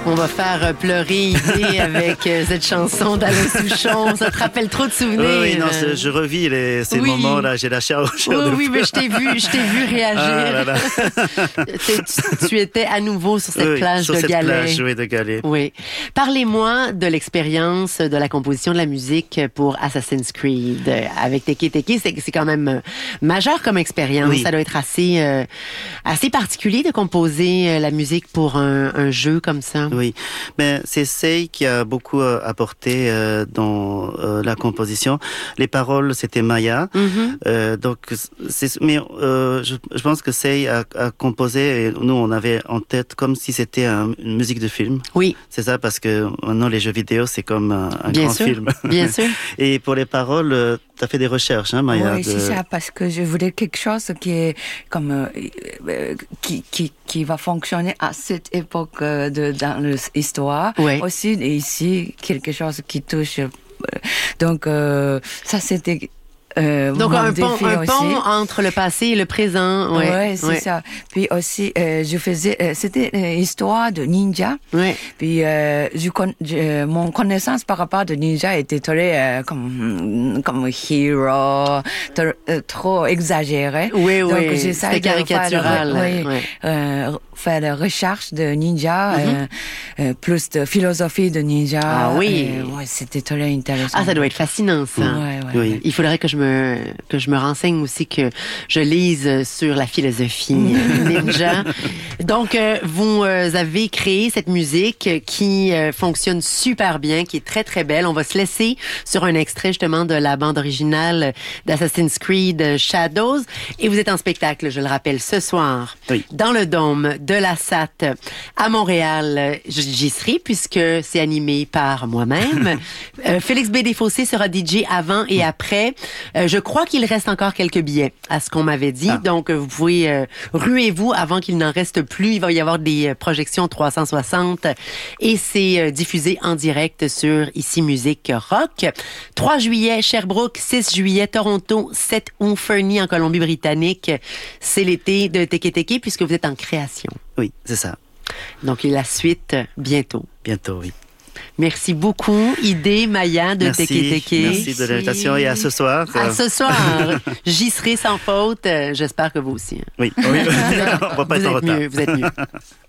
On va faire pleurer Idé avec cette chanson d'Alain Souchon. Ça te rappelle trop de souvenirs. Oui, non, je revis ces moments-là. J'ai la chair au chair. Oui, mais je t'ai vu réagir. Ah, là, là. Tu étais à nouveau sur cette plage sur de cette Galets. Plage, oui, de Galets. Oui. Parlez-moi de l'expérience de la composition de la musique pour Assassin's Creed avec Teke Teke. C'est quand même majeur comme expérience. Oui. Ça doit être assez particulier de composer la musique pour un jeu comme ça. Oui, mais c'est Sei qui a beaucoup apporté dans la composition. Les paroles, c'était Maya. Donc, je pense que Sei a composé, et nous, on avait en tête comme si c'était une musique de film. Oui. C'est ça, parce que maintenant, les jeux vidéo, c'est comme un Bien grand sûr. film. Bien sûr. Et pour les paroles, tu as fait des recherches, hein, Maya? Oui, c'est ça, parce que je voulais quelque chose qui est comme qui va fonctionner à cette époque dans l'histoire. Oui. Aussi, et ici, quelque chose qui touche. Donc, ça, c'était Donc un aussi. pont entre le passé et le présent. Ouais, c'est ça. Puis aussi, je faisais, c'était une histoire de ninja. Ouais. Puis mon connaissance par rapport de ninja était très comme hero, trop exagéré. Oui, donc oui. j'essaie C'était de caricatural. faire la recherche de ninja, plus de philosophie de ninja. Ah oui. Ouais, c'était très intéressant. Ah, ça doit être fascinant, ça. Ouais. Oui. Il faudrait que je me renseigne aussi, que je lise sur la philosophie ninja. Donc, vous avez créé cette musique qui fonctionne super bien, qui est très, très belle. On va se laisser sur un extrait, justement, de la bande originale d'Assassin's Creed Shadows. Et vous êtes en spectacle, je le rappelle, ce soir, Oui. dans le Dôme de la SAT à Montréal. J'y serai, puisque c'est animé par moi-même. Félix B. Desfossés sera DJ avant et après. Je crois qu'il reste encore quelques billets, à ce qu'on m'avait dit. Donc, vous pouvez ruez-vous avant qu'il n'en reste plus. Il va y avoir des projections 360 et c'est diffusé en direct sur Ici Musique Rock. 3 juillet, Sherbrooke. 6 juillet, Toronto. 7 août, Fernie, en Colombie-Britannique. C'est l'été de Teke Teke, puisque vous êtes en création. Oui, c'est ça. Donc, la suite, bientôt. Bientôt, oui. Merci beaucoup, Idé, Maya de Teke Teke. Merci de l'invitation et à ce soir. À ce soir. J'y serai sans faute. J'espère que vous aussi. Oui. On va pas être en retard. Vous êtes mieux.